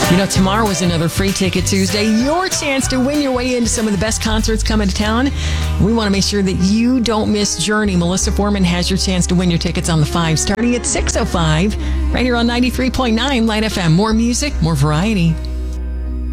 Tomorrow is another Free Ticket Tuesday. Your chance to win your way into some of the best concerts coming to town. We want to make sure that you don't miss Journey. Melissa Foreman has your chance to win your tickets on the 5 starting at 6:05 right here on 93.9 Light FM. More music, more variety.